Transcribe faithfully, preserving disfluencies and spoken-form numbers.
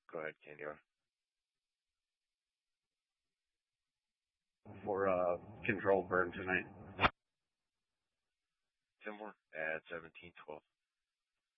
Go ahead, Candy. For uh, control burn tonight. Ten more at seventeen twelve.